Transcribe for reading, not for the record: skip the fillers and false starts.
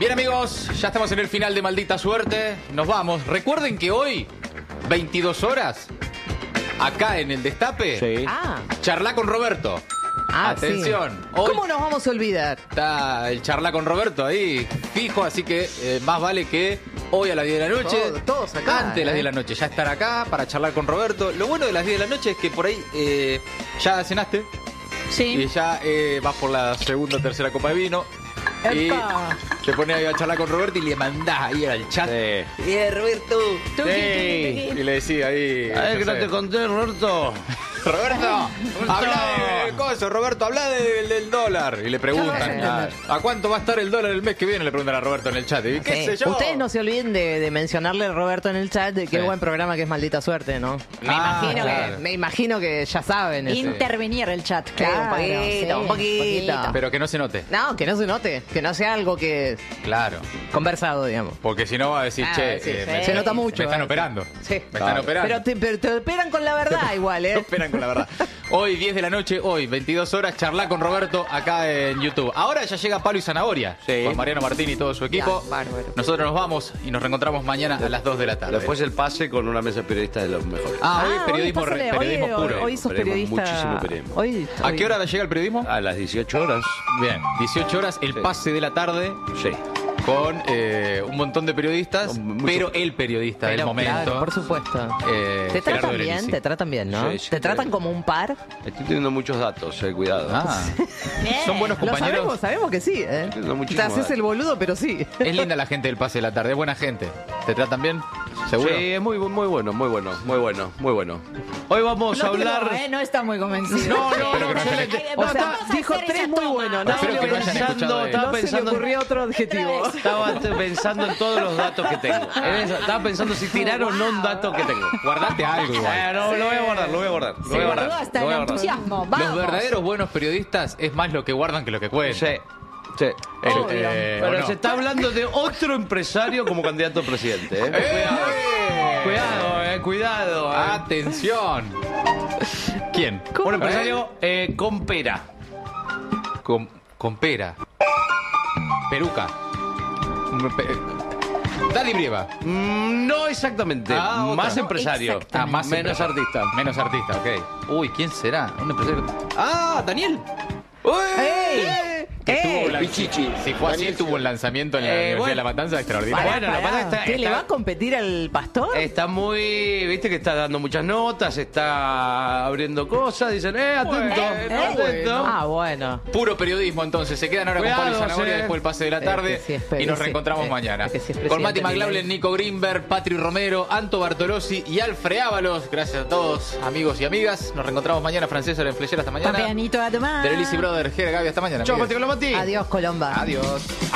Bien, amigos, ya estamos en el final de Maldita Suerte. Nos vamos. Recuerden que hoy, 22 horas, acá en el Destape, Sí. charla con Roberto. Atención. Sí. Hoy ¿Cómo nos vamos a olvidar? está el charla con Roberto ahí fijo, así que más vale que hoy a las 10 de la noche, Todos acá, antes de las 10 de la noche, ya estar acá para charlar con Roberto. Lo bueno de las 10 de la noche es que por ahí ya cenaste y ya vas por la segunda o tercera copa de vino. Y ¡Epa! te pones ahí a charlar con Roberto y le mandás ahí al chat. Sí. Roberto. Sí. Y le decís ahí. A ver, que no sé, te conté, Roberto. Roberto, habla de coso, Roberto, habla del dólar. Y le preguntan, ¿a cuánto va a estar el dólar el mes que viene? Le preguntan a Roberto en el chat. ¿Y qué Sí. sé yo? Ustedes no se olviden de mencionarle a Roberto en el chat de qué Sí. buen programa que es Maldita Suerte, ¿no? Claro. Me imagino que ya saben eso. Intervenir el chat, Claro, claro. un poquito. Pero que no se note. No, que no se note, que no sea algo que Claro. conversado, digamos. Porque si no va a decir, che, sí, me se nota mucho. me están operando. Sí. Me están operando. Pero te operan con la verdad igual, No ¿eh? esperan con la verdad. Hoy, 10 de la noche, hoy, 22 horas, charla con Roberto acá en YouTube. Ahora ya llega Palo y Zanahoria, Sí. con Mariano Martín y todo su equipo. Ya, bárbaro. Nosotros nos vamos y nos reencontramos mañana a las 2 de la tarde. Después el pase con una mesa de periodistas de los mejores. hoy periodismo, pásale, periodismo hoy, puro. Hoy sos Periodismo, periodista. muchísimo periodismo. ¿A qué hora llega el periodismo? A las 18 horas. Bien, 18 horas, el Sí. pase de la tarde Sí. con un montón de periodistas, Mucho- pero el periodista del Pero, momento. claro, por supuesto. Gerardo Te tratan bien, Lelisi. te tratan bien, ¿no? Sí, sí, te tratan sí. como un par. Estoy teniendo muchos datos, cuidado. Ah, son buenos Lo compañeros. sabemos que sí, ¿eh? Entiendo muchísimo Te haces dato. el boludo, pero sí. Es linda la gente del pase de la tarde, es buena gente. ¿Te tratan bien? ¿Seguro? Sí, es muy bueno, muy bueno, muy bueno, muy bueno. Hoy vamos a hablar... No está muy convencido. No, Espero que no hayan excelente. O sea, Vamos a dijo hacer tres esa muy toma. buenos. No, Espero que no hayan escuchado estaba no se le pensando, ocurrió otro adjetivo. estaba pensando en todos los datos que tengo. Estaba pensando si tirar o no un dato que tengo. Guardate algo igual. No, lo voy a guardar, lo voy a guardar. Lo Se voy a guardó guardar. hasta lo el voy a guardar. entusiasmo. Vamos. Los verdaderos buenos periodistas es más lo que guardan que lo que cuentan. Sí, sí. El- Obvio. ¿o Pero no? se está hablando de otro empresario como candidato a presidente. Cuidado, cuidado. ¡Atención! ¿Quién? Un empresario con pera. Con pera. Peruca. Daddy Brieva. No exactamente. Otra. Más empresario. Exactamente. Más Menos empresario. artista. Menos artista, ok. Uy, ¿quién será? Un empresario. ¡Ah! ¡Daniel! ¡Ey! Que tuvo ¡Ey! la- Si fue así, tuvo un lanzamiento en la Universidad bueno. de La Matanza extraordinario. Bueno, lo que pasa es que ¿Qué, le va a competir al pastor? Está muy, viste que está dando muchas notas, está abriendo cosas, dicen, atento, atento. Ah, bueno. Puro periodismo, entonces. Se quedan ahora con Cuidado, Pablo y Zanahoria sí. después del pase de la tarde. que sí es Y nos sí, reencontramos mañana. que sí es Con Mati presidente McLaughlin, Milei. Nico Greenberg, Patri Romero, Anto Bartolozzi y Alfred Ábalos. Gracias a todos, amigos y amigas. Nos reencontramos mañana. Francesa en Flechera hasta mañana. Papianito a tomar. Derelisi Brother, Jera Gaby, hasta mañana. Chau, amigues. Mati, Mati. Adiós, Colomba. Adiós.